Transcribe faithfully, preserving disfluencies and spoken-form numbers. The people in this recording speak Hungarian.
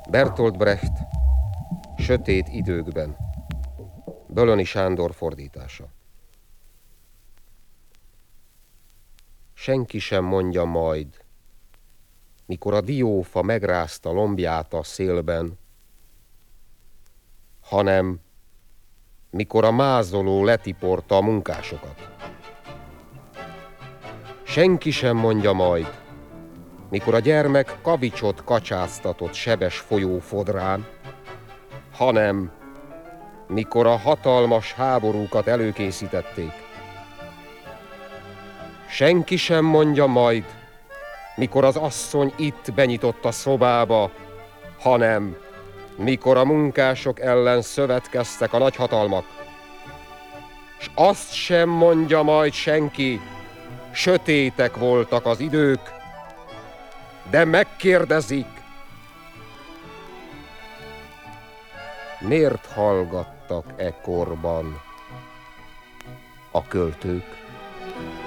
Bertolt Brecht, Sötét időkben. Bölöni Sándor fordítása. Senki sem mondja majd, mikor a diófa megrázta lombját a szélben, hanem mikor a mázoló letiporta a munkásokat. Senki sem mondja majd, mikor a gyermek kavicsot kacsáztatott sebes folyó fodrán, hanem mikor a hatalmas háborúkat előkészítették. Senki sem mondja majd, mikor az asszony itt benyitott a szobába, hanem mikor a munkások ellen szövetkeztek a nagyhatalmak. S azt sem mondja majd senki, sötétek voltak az idők, de megkérdezik, miért hallgattak ekkorban a költők?